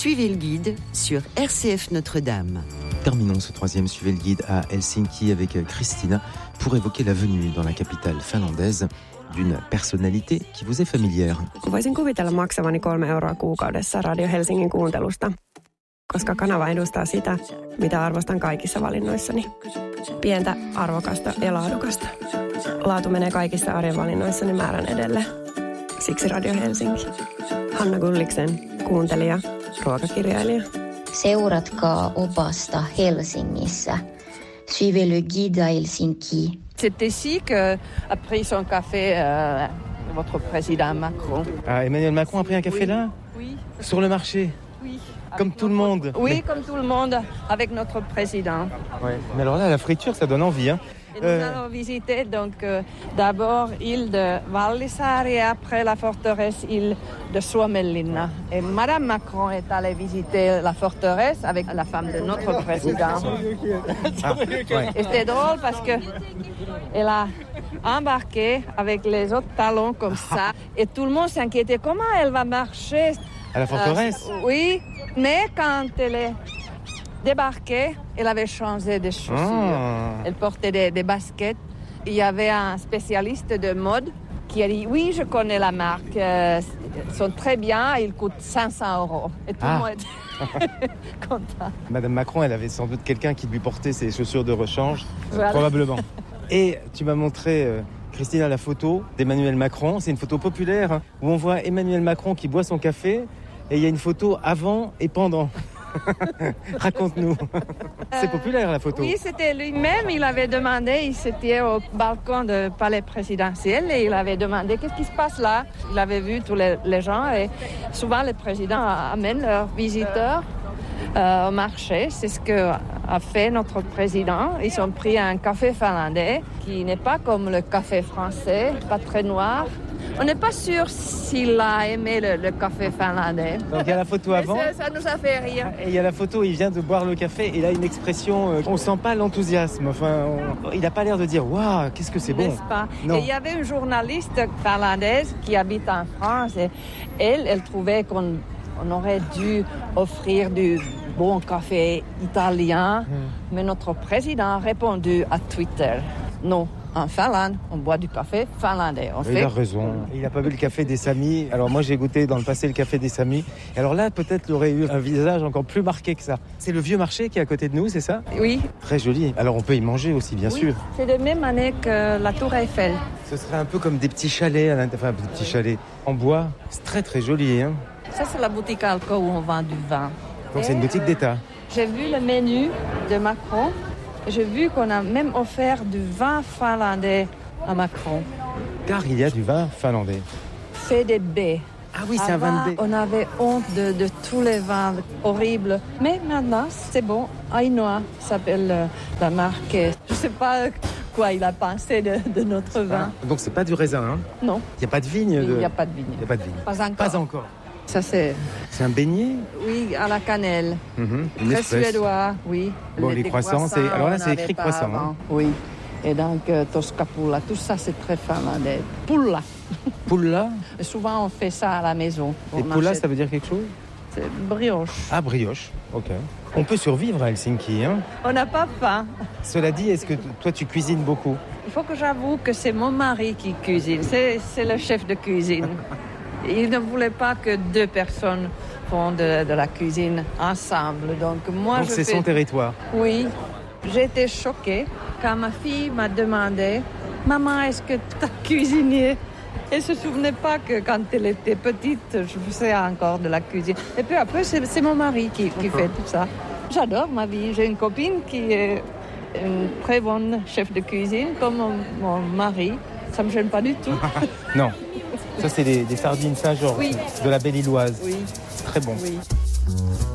Suivez le guide sur RCF Notre-Dame. Terminons ce troisième Suivez le guide à Helsinki avec Christina pour évoquer la venue dans la capitale finlandaise d'une personnalité qui vous est familière. Voisin kuvitella maksavani 3 € kuukaudessa Radio Helsingin kuuntelusta, koska kanava edustaa sitä, mitä arvostan kaikissa valinnoissani. Pientä, arvokasta ja laadukasta. Laatu menee kaikissa arjen valinnoissani määrän edelle. Siksi Radio Helsinki. Hanna Gulliksen, kuuntelija, ruokakirjailija. Seuratkaa opasta Helsingissä. Suivez le guide à Helsinki. C'est ici qu'a pris son café votre président Macron. Ah, Emmanuel Macron a pris un café là ? Oui. Sur le marché ? Oui. Comme tout le monde ? Oui, comme tout le monde, avec notre président. Ouais. Mais alors là, la friture, ça donne envie. Hein. Et nous allons visiter donc d'abord l'île de Vallisaari et après la forteresse île de Suomenlinna. Et Madame Macron est allée visiter la forteresse avec la femme de notre président. Ouais. Et c'était drôle parce que elle a embarqué avec les autres talons comme ça et tout le monde s'inquiétait comment elle va marcher. À la forteresse ? Oui, mais quand elle est débarquée, elle avait changé de chaussures. Elle portait des baskets. Il y avait un spécialiste de mode qui a dit « Oui, je connais la marque. Ils sont très bien. Ils coûtent 500 €. » Et tout le monde était content. Madame Macron, elle avait sans doute quelqu'un qui lui portait ses chaussures de rechange. Voilà. Probablement. Et tu m'as montré, Christina, la photo d'Emmanuel Macron. C'est une photo populaire hein, où on voit Emmanuel Macron qui boit son café. Et il y a une photo avant et pendant. Raconte-nous. C'est populaire la photo. Oui, c'était lui-même. Il avait demandé, il s'était au balcon du palais présidentiel et il avait demandé qu'est-ce qui se passe là. Il avait vu tous les gens et souvent les présidents amènent leurs visiteurs au marché. C'est ce qu'a fait notre président. Ils ont pris un café finlandais qui n'est pas comme le café français, pas très noir. On n'est pas sûr s'il a aimé le café finlandais. Donc il y a la photo avant. Ça nous a fait rire. Et il y a la photo, il vient de boire le café. Il a une expression, on sent pas l'enthousiasme. Enfin, il n'a pas l'air de dire « Waouh, qu'est-ce que c'est bon !» N'est-ce pas ? Non. Et il y avait une journaliste finlandaise qui habite en France. Et elle trouvait qu'on aurait dû offrir du bon café italien. Mais notre président a répondu à Twitter « Non. En Finlande, on boit du café finlandais. Il a raison. Il n'a pas bu le café des Samis. Alors moi, j'ai goûté dans le passé le café des Samis. Et alors là, peut-être, il aurait eu un visage encore plus marqué que ça. C'est le vieux marché qui est à côté de nous, c'est ça ? Oui. Très joli. Alors on peut y manger aussi, bien sûr. C'est de même année que la Tour Eiffel. Ce serait un peu comme des petits chalets, enfin des petits chalets en bois. C'est très très joli. Hein. Ça, c'est la boutique Alco où on vend du vin. Donc c'est une boutique d'État. J'ai vu le menu de Macron. J'ai vu qu'on a même offert du vin finlandais à Macron. Car il y a du vin finlandais. Fait des baies. Ah oui, c'est un vin de baie. On avait honte de tous les vins horribles. Mais maintenant, c'est bon. Ainoa s'appelle la marque. Je ne sais pas quoi il a pensé de notre vin. Ah, donc c'est pas du raisin, hein ? Non. Il n'y a pas de vigne Il n'y a pas de vigne. Il n'y a pas de vigne. Pas encore. Pas encore. Ça, c'est un beignet ? Oui, à la cannelle. Une Très espèce. Suédois, oui. Bon, les croissants, c'est... Alors là, c'est écrit croissant. Hein. Oui. Et donc, Toskapulla, tout ça, c'est très finlandais. Pulla. Pulla ? Souvent, on fait ça à la maison. Et pulla, ça veut dire quelque chose ? C'est brioche. Ah, brioche. Ok. On peut survivre à Helsinki, hein ? On n'a pas faim. Cela dit, est-ce que toi, tu cuisines beaucoup ? Il faut que j'avoue que c'est mon mari qui cuisine. C'est le chef de cuisine. Il ne voulait pas que 2 personnes font de la cuisine ensemble. Donc moi, c'est son territoire. Oui. J'ai été choquée quand ma fille m'a demandé « Maman, est-ce que tu as cuisiné ?» Elle ne se souvenait pas que quand elle était petite, je faisais encore de la cuisine. Et puis après, c'est mon mari qui fait tout ça. J'adore ma vie. J'ai une copine qui est une très bonne chef de cuisine, comme mon mari. Ça ne me gêne pas du tout. Non. Ça, c'est des sardines Saint-Georges, oui. de la Belle-Îloise. Oui. Très bon. Oui.